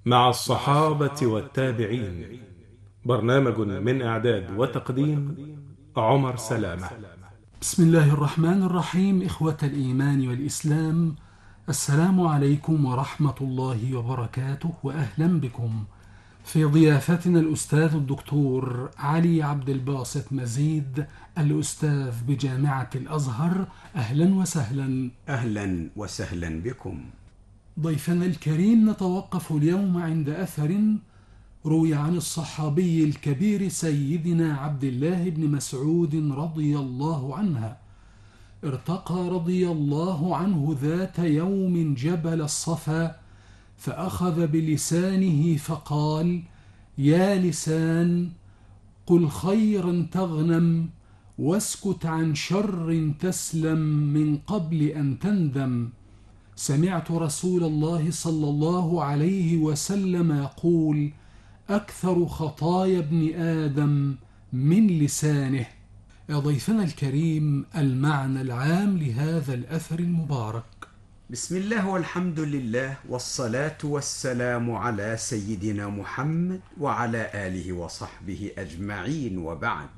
مع الصحابة والتابعين. برنامج من إعداد وتقديم عمر سلامة. بسم الله الرحمن الرحيم. إخوة الإيمان والإسلام، السلام عليكم ورحمة الله وبركاته، وأهلا بكم في ضيافتنا الأستاذ الدكتور علي عبد الباسط مزيد، الأستاذ بجامعة الأزهر. أهلا وسهلا. أهلا وسهلا بكم. ضيفنا الكريم، نتوقف اليوم عند أثر روي عن الصحابي الكبير سيدنا عبد الله بن مسعود رضي الله عنه. ارتقى رضي الله عنه ذات يوم جبل الصفا، فأخذ بلسانه فقال: يا لسان، قل خيرا تغنم، واسكت عن شر تسلم من قبل أن تندم. سمعت رسول الله صلى الله عليه وسلم يقول: أكثر خطايا ابن آدم من لسانه. يا ضيفنا الكريم، المعنى العام لهذا الأثر المبارك. بسم الله والحمد لله، والصلاة والسلام على سيدنا محمد وعلى آله وصحبه أجمعين، وبعد.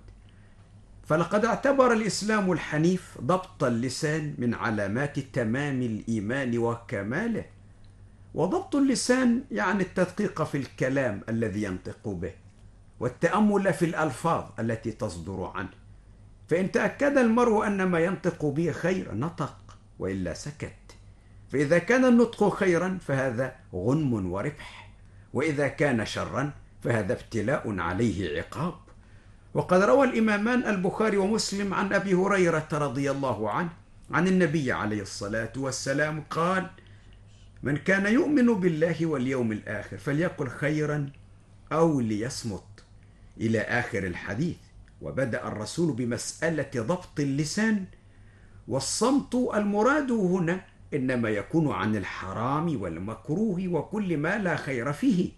فلقد اعتبر الإسلام الحنيف ضبط اللسان من علامات تمام الإيمان وكماله. وضبط اللسان يعني التدقيق في الكلام الذي ينطق به، والتأمل في الألفاظ التي تصدر عنه. فإن تأكد المرء أن ما ينطق به خير نطق، وإلا سكت. فإذا كان النطق خيرا فهذا غنم وربح، وإذا كان شرا فهذا ابتلاء عليه عقاب. وقد روى الإمامان البخاري ومسلم عن أبي هريرة رضي الله عنه عن النبي عليه الصلاة والسلام قال: من كان يؤمن بالله واليوم الآخر فليقل خيرا أو ليصمت، إلى آخر الحديث. وبدأ الرسول بمسألة ضبط اللسان، والصمت المراد هنا إنما يكون عن الحرام والمكروه وكل ما لا خير فيه،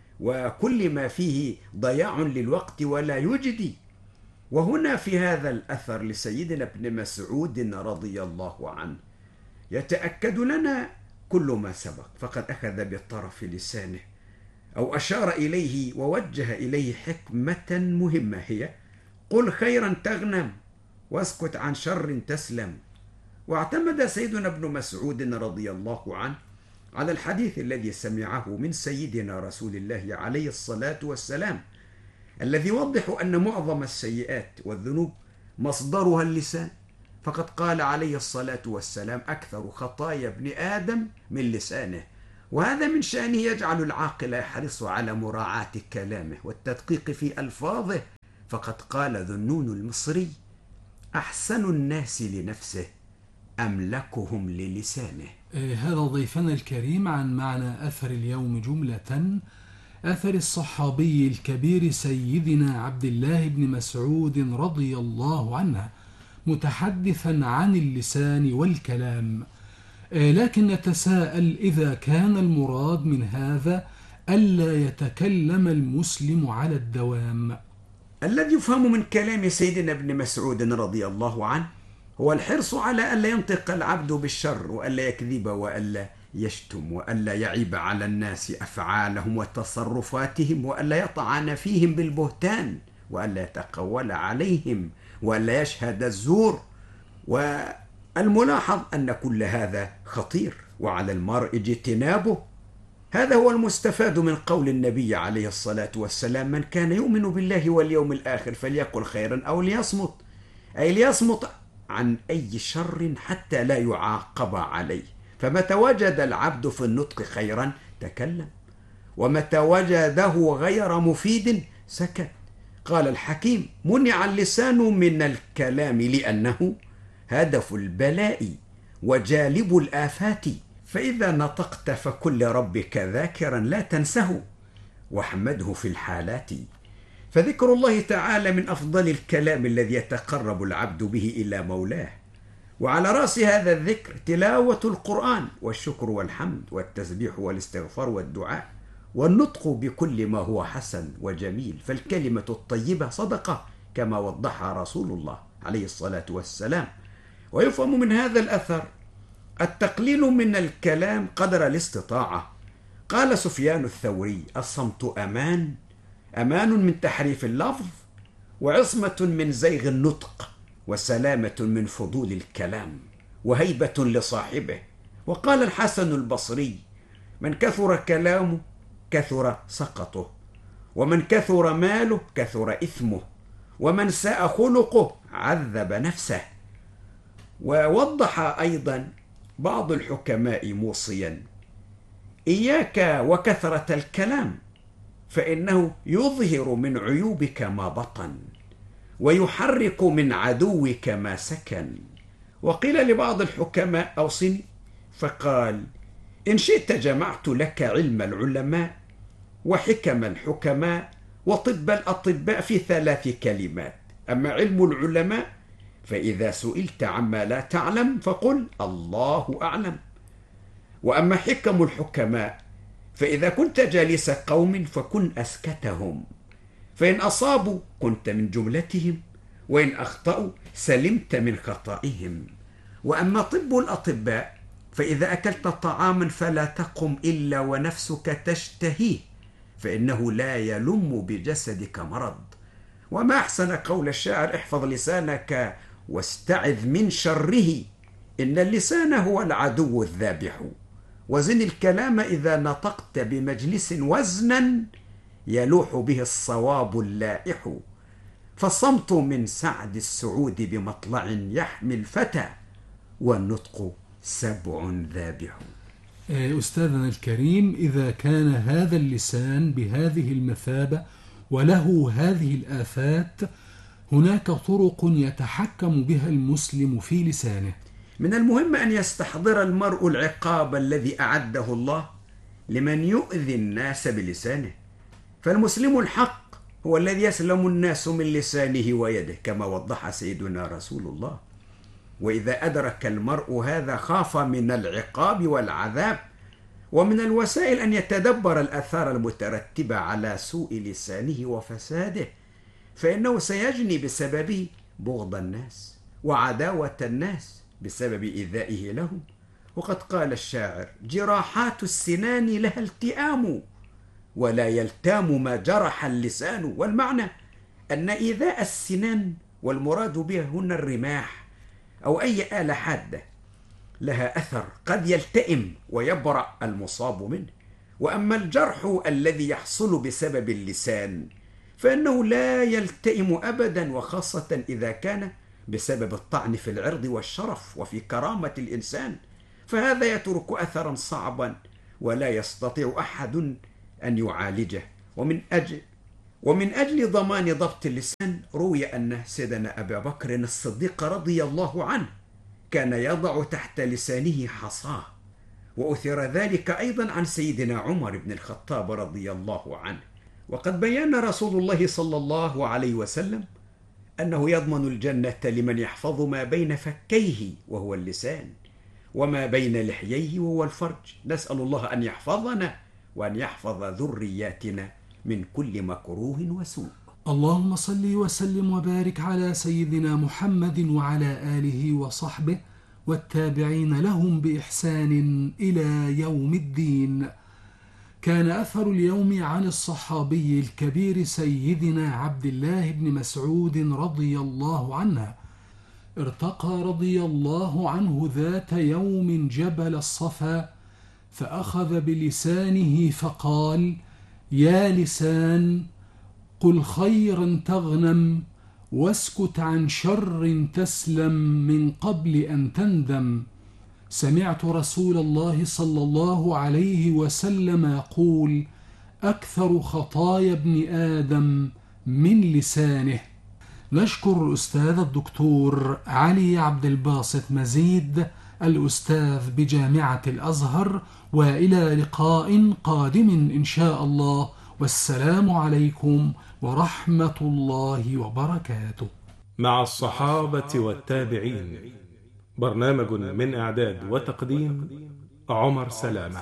وكل ما فيه ضياع للوقت ولا يجدي. وهنا في هذا الأثر لسيدنا ابن مسعود رضي الله عنه يتأكد لنا كل ما سبق، فقد أخذ بطرف لسانه أو أشار إليه ووجه إليه حكمة مهمة، هي: قل خيرا تغنم، واسكت عن شر تسلم. واعتمد سيدنا ابن مسعود رضي الله عنه على الحديث الذي سمعه من سيدنا رسول الله عليه الصلاة والسلام، الذي يوضح أن معظم السيئات والذنوب مصدرها اللسان. فقد قال عليه الصلاة والسلام: أكثر خطايا ابن آدم من لسانه. وهذا من شأنه يجعل العاقل يحرص على مراعاة كلامه والتدقيق في ألفاظه. فقد قال ذنون المصري: أحسن الناس لنفسه أملكهم للسانه. هذا ضيفنا الكريم عن معنى أثر اليوم جملة. أثر الصحابي الكبير سيدنا عبد الله بن مسعود رضي الله عنه، متحدثا عن اللسان والكلام. لكن نتساءل: إذا كان المراد من هذا ألا يتكلم المسلم على الدوام؟ الذي يفهم من كلام سيدنا ابن مسعود رضي الله عنه هو الحرص على ألا ينطق العبد بالشر، وألا يكذب، وألا يشتم، وألا يعيب على الناس أفعالهم وتصرفاتهم، وألا يطعن فيهم بالبهتان، وألا يتقول عليهم، وألا يشهد الزور. والملاحظ أن كل هذا خطير، وعلى المرء اجتنابه. هذا هو المستفاد من قول النبي عليه الصلاة والسلام: من كان يؤمن بالله واليوم الآخر فليقل خيرا أو ليصمت، أي ليصمت عن أي شر حتى لا يعاقب عليه. فمتى وجد العبد في النطق خيرا تكلم، ومتى وجده غير مفيد سكت. قال الحكيم: منع اللسان من الكلام لأنه هدف البلاء وجالب الآفات، فإذا نطقت فكن لربك ذاكرا لا تنسه، واحمده في الحالات. فذكر الله تعالى من أفضل الكلام الذي يتقرب العبد به إلى مولاه. وعلى رأس هذا الذكر تلاوة القرآن، والشكر والحمد والتسبيح والاستغفار والدعاء، والنطق بكل ما هو حسن وجميل. فالكلمة الطيبة صدقة، كما وضحها رسول الله عليه الصلاة والسلام. ويفهم من هذا الأثر التقليل من الكلام قدر الاستطاعة، قال سفيان الثوري: الصمت أمان، أمان من تحريف اللفظ، وعصمة من زيغ النطق، وسلامة من فضول الكلام، وهيبة لصاحبه. وقال الحسن البصري: من كثر كلامه كثر سقطه، ومن كثر ماله كثر إثمه، ومن ساء خلقه عذب نفسه. ووضح أيضا بعض الحكماء موصيا: إياك وكثرة الكلام، فإنه يظهر من عيوبك ما بطن، ويحرك من عدوك ما سكن. وقيل لبعض الحكماء: أوصني، فقال: إن شئت جمعت لك علم العلماء، وحكم الحكماء، وطب الأطباء في 3 كلمات. أما علم العلماء فإذا سئلت عما لا تعلم فقل الله أعلم. وأما حكم الحكماء فإذا كنت جالس قوم فكن أسكتهم، فإن أصابوا كنت من جملتهم، وإن أخطأوا سلمت من خطئهم. وأما طب الأطباء فإذا أكلت طعاما فلا تقم إلا ونفسك تشتهيه، فإنه لا يلم بجسدك مرض. وما أحسن قول الشاعر: احفظ لسانك واستعذ من شره، إن اللسان هو العدو الذابح. وزن الكلام إذا نطقت بمجلس وزنا يلوح به الصواب اللائح. فالصمت من سعد السعود بمطلع يحمي الفتى، والنطق 7 ذابح. أستاذنا الكريم، إذا كان هذا اللسان بهذه المثابة وله هذه الآفات، هناك طرق يتحكم بها المسلم في لسانه. من المهم أن يستحضر المرء العقاب الذي أعده الله لمن يؤذي الناس بلسانه. فالمسلم الحق هو الذي يسلم الناس من لسانه ويده، كما وضح سيدنا رسول الله. وإذا أدرك المرء هذا خاف من العقاب والعذاب. ومن الوسائل أن يتدبر الآثار المترتبة على سوء لسانه وفساده، فإنه سيجني بسببه بغض الناس وعداوة الناس بسبب إيذائه لهم. وقد قال الشاعر: جراحات السنان لها التئام، ولا يلتام ما جرح اللسان. والمعنى أن إيذاء السنان والمراد بها هنا الرماح أو أي آلة حادة لها أثر قد يلتئم ويبرأ المصاب منه. وأما الجرح الذي يحصل بسبب اللسان فإنه لا يلتئم أبدا، وخاصة إذا كان بسبب الطعن في العرض والشرف وفي كرامة الإنسان، فهذا يترك أثرا صعبا ولا يستطيع أحد أن يعالجه. ومن أجل ضمان ضبط اللسان روي أن سيدنا أبا بكر الصديق رضي الله عنه كان يضع تحت لسانه حصاه. وأثر ذلك أيضا عن سيدنا عمر بن الخطاب رضي الله عنه. وقد بيّن رسول الله صلى الله عليه وسلم أنه يضمن الجنة لمن يحفظ ما بين فكيه وهو اللسان، وما بين لحييه وهو الفرج. نسأل الله أن يحفظنا وأن يحفظ ذرياتنا من كل مكروه وسوء. اللهم صل وسلم وبارك على سيدنا محمد وعلى آله وصحبه والتابعين لهم بإحسان إلى يوم الدين. كان أثر اليوم عن الصحابي الكبير سيدنا عبد الله بن مسعود رضي الله عنه. ارتقى رضي الله عنه ذات يوم جبل الصفا، فأخذ بلسانه فقال: يا لسان، قل خيرا تغنم، واسكت عن شر تسلم من قبل أن تندم. سمعت رسول الله صلى الله عليه وسلم يقول: أكثر خطايا ابن آدم من لسانه. نشكر الأستاذ الدكتور علي عبد الباسط مزيد، الأستاذ بجامعة الأزهر، وإلى لقاء قادم إن شاء الله، والسلام عليكم ورحمة الله وبركاته. مع الصحابة والتابعين، برنامج من إعداد وتقديم عمر سلامة.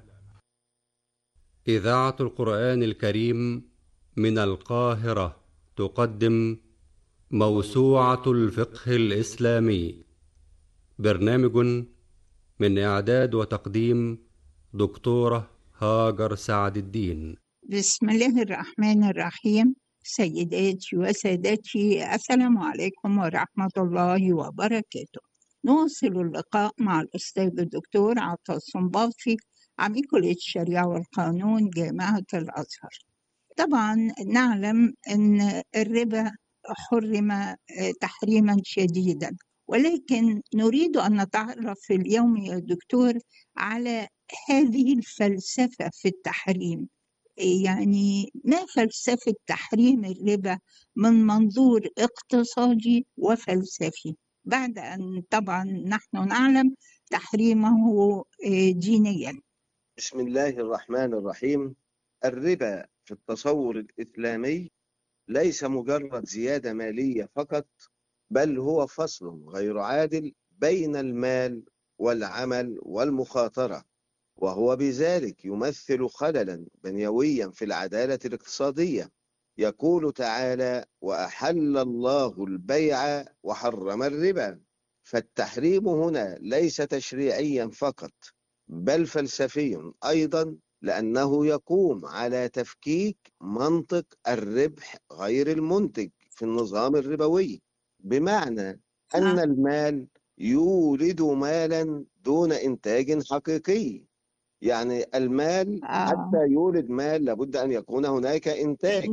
إذاعة القرآن الكريم من القاهرة تقدم موسوعة الفقه الإسلامي، برنامج من إعداد وتقديم دكتورة هاجر سعد الدين. بسم الله الرحمن الرحيم. سيداتي وسادتي، السلام عليكم ورحمة الله وبركاته. نواصل اللقاء مع الأستاذ الدكتور عطا الصنباطي، عميد كلية الشريعة والقانون جامعة الأزهر. طبعا نعلم أن الربا حرم تحريما شديدا، ولكن نريد أن نتعرف اليوم يا دكتور على هذه الفلسفة في التحريم. يعني ما فلسفة تحريم الربا من منظور اقتصادي وفلسفي، بعد أن طبعا نحن نعلم تحريمه دينيا؟ بسم الله الرحمن الرحيم. الربا في التصور الإسلامي ليس مجرد زيادة مالية فقط، بل هو فصل غير عادل بين المال والعمل والمخاطرة، وهو بذلك يمثل خللا بنيويا في العدالة الاقتصادية. يقول تعالى: وأحل الله البيع وحرم الربا. فالتحريم هنا ليس تشريعيا فقط، بل فلسفي أيضا، لأنه يقوم على تفكيك منطق الربح غير المنتج في النظام الربوي، بمعنى أن المال يولد مالا دون إنتاج حقيقي. يعني المال حتى يولد مال لابد أن يكون هناك إنتاج،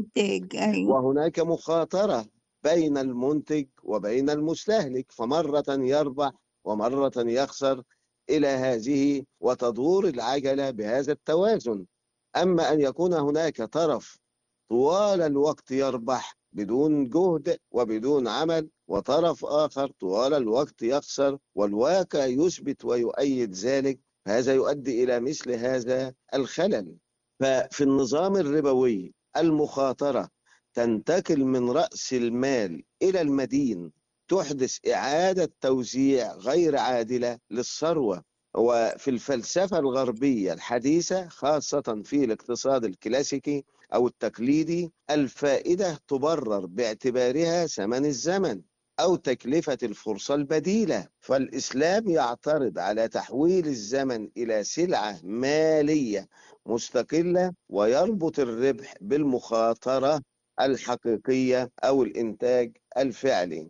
وهناك مخاطرة بين المنتج وبين المستهلك، فمرة يربح ومرة يخسر إلى هذه، وتدور العجلة بهذا التوازن. أما أن يكون هناك طرف طوال الوقت يربح بدون جهد وبدون عمل، وطرف آخر طوال الوقت يخسر، والواقع يثبت ويؤيد ذلك، هذا يؤدي إلى مثل هذا الخلل. ففي النظام الربوي المخاطرة تنتقل من رأس المال إلى المدين، تحدث إعادة توزيع غير عادلة للثروة. وفي الفلسفة الغربية الحديثة، خاصة في الاقتصاد الكلاسيكي أو التقليدي، الفائدة تبرر باعتبارها ثمن الزمن أو تكلفة الفرصة البديلة. فالإسلام يعترض على تحويل الزمن إلى سلعة مالية مستقلة، ويربط الربح بالمخاطرة الحقيقية أو الإنتاج الفعلي.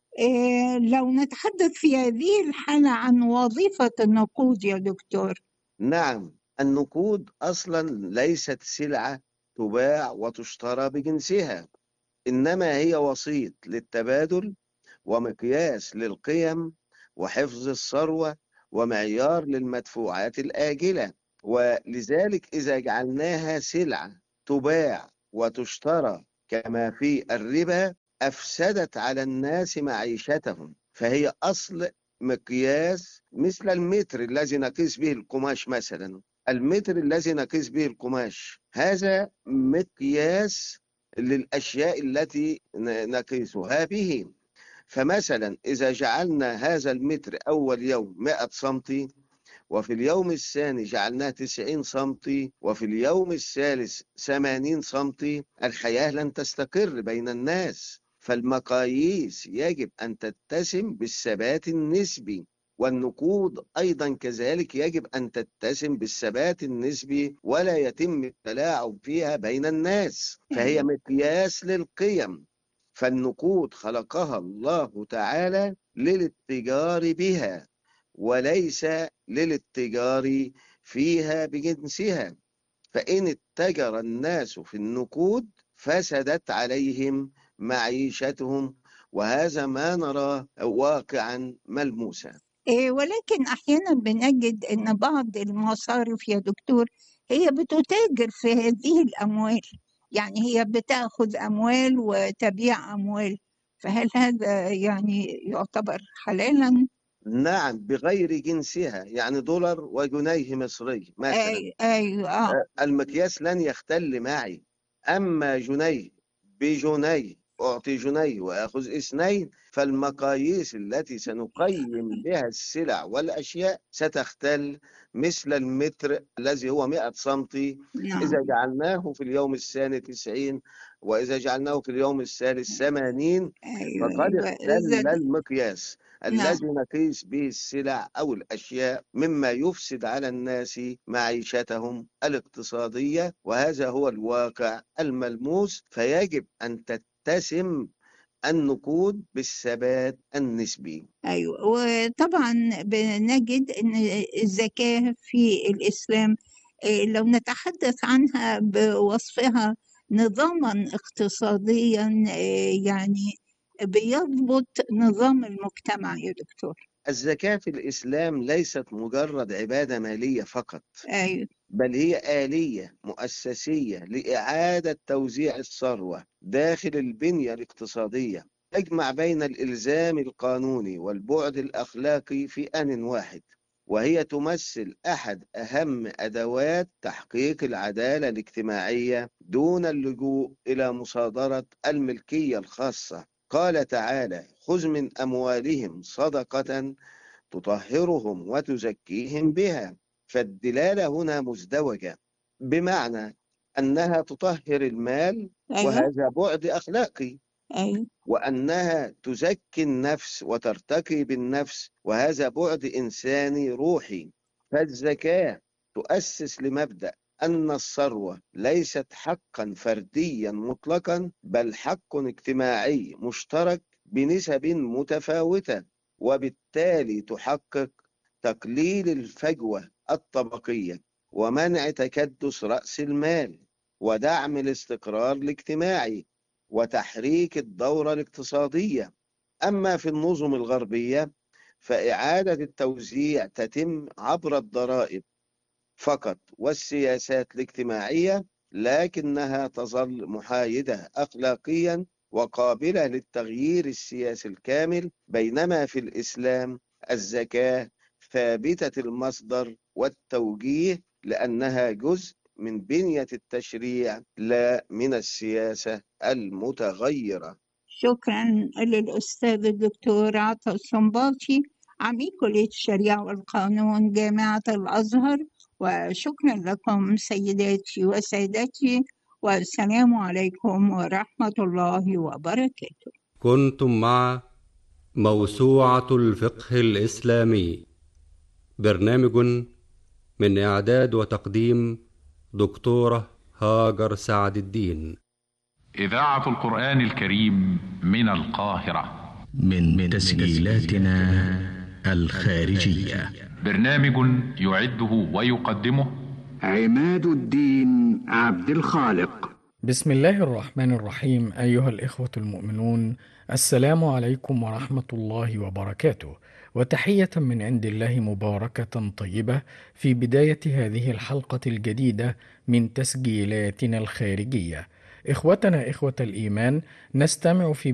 لو نتحدث في هذه الحالة عن وظيفة النقود يا دكتور. نعم، النقود أصلا ليست سلعة تباع وتشترى بجنسها، إنما هي وسيط للتبادل ومقياس للقيم وحفظ الثروة ومعيار للمدفوعات الآجلة. ولذلك إذا جعلناها سلعة تباع وتشترى كما في الربا، أفسدت على الناس معيشتهم. فهي أصل مقياس، مثل المتر الذي نقيس به القماش مثلا. المتر الذي نقيس به القماش هذا مقياس للأشياء التي نقيسها به. فمثلا إذا جعلنا هذا المتر أول يوم 100 سنتي، وفي اليوم الثاني جعلناه 90 سنتي، وفي اليوم الثالث 80 سنتي، الحياة لن تستقر بين الناس. فالمقاييس يجب أن تتسم بالثبات النسبي، والنقود أيضا كذلك يجب أن تتسم بالثبات النسبي، ولا يتم التلاعب فيها بين الناس، فهي مقياس للقيم. فالنقود خلقها الله تعالى للاتجار بها، وليس للاتجار فيها بجنسها. فإن اتجر الناس في النقود فسدت عليهم معيشتهم، وهذا ما نراه واقعا ملموسا. ولكن أحيانا بنجد أن بعض المصارف يا دكتور هي بتتاجر في هذه الأموال، يعني هي بتأخذ أموال وتبيع أموال، فهل هذا يعني يعتبر حلالا؟ نعم، بغير جنسها، يعني دولار وجنيه مصري مثلا. المقياس لن يختل معي. أما جنيه بجنيه أعطي جنيه وآخذ 2. فالمقاييس التي سنقيم بها السلع والأشياء ستختل، مثل المتر الذي هو 100 سنتي نعم. إذا جعلناه في اليوم الثاني 90 وإذا جعلناه في اليوم الثالث 80 فقد أيوة اختل المقياس نعم. الذي نقيس به السلع أو الأشياء، مما يفسد على الناس معيشتهم الاقتصادية، وهذا هو الواقع الملموس. فيجب أن تتسم النقود بالثبات النسبي. أيوة، وطبعا بنجد أن الزكاة في الإسلام لو نتحدث عنها بوصفها نظاما اقتصاديا يعني بيضبط نظام المجتمع يا دكتور. الزكاة في الإسلام ليست مجرد عبادة مالية فقط، أيوة. بل هي آلية مؤسسية لإعادة توزيع الثروة داخل البنية الاقتصادية، تجمع بين الإلزام القانوني والبعد الأخلاقي في آن واحد، وهي تمثل أحد أهم أدوات تحقيق العدالة الاجتماعية دون اللجوء إلى مصادرة الملكية الخاصة. قال تعالى: خذ من أموالهم صدقة تطهرهم وتزكيهم بها. فالدلالة هنا مزدوجة، بمعنى أنها تطهر المال أيوة. وهذا بعد أخلاقي، أيوة. وأنها تزكي النفس وترتقي بالنفس وهذا بعد إنساني روحي. فالزكاة تؤسس لمبدأ أن الثروة ليست حقا فرديا مطلقا، بل حق اجتماعي مشترك بنسب متفاوتة، وبالتالي تحقق تقليل الفجوة الطبقية ومنع تكدس رأس المال ودعم الاستقرار الاجتماعي وتحريك الدورة الاقتصادية. أما في النظم الغربية فإعادة التوزيع تتم عبر الضرائب فقط والسياسات الاجتماعية، لكنها تظل محايدة أخلاقيا وقابلة للتغيير السياسي الكامل، بينما في الإسلام الزكاة ثابتة المصدر والتوجيه لأنها جزء من بنية التشريع لا من السياسة المتغيرة. شكرا للأستاذ الدكتور عطا السنباطي عميد كلية الشريعة والقانون جامعة الأزهر، وشكرا لكم سيداتي وسادتي، والسلام عليكم ورحمة الله وبركاته. كنتم مع موسوعة الفقه الإسلامي، برنامج من إعداد وتقديم دكتورة هاجر سعد الدين. إذاعة القرآن الكريم من القاهرة، من تسجيلاتنا الخارجية. برنامج يعده ويقدمه عماد الدين عبد الخالق. بسم الله الرحمن الرحيم. أيها الإخوة المؤمنون، السلام عليكم ورحمة الله وبركاته، وتحية من عند الله مباركة طيبة في بداية هذه الحلقة الجديدة من تسجيلاتنا الخارجية. إخوتنا إخوة الإيمان، نستمع في